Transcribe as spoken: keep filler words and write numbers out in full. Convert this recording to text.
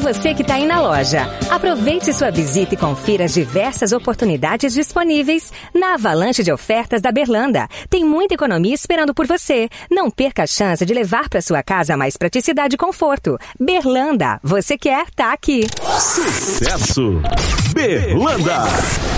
você que está aí na loja. Aproveite sua visita e confira as diversas oportunidades disponíveis na avalanche de ofertas da Berlanda. Tem muita economia esperando por você. Não perca a chance de levar para sua casa mais praticidade e conforto. Berlanda, você quer, tá aqui. Sucesso! Berlanda!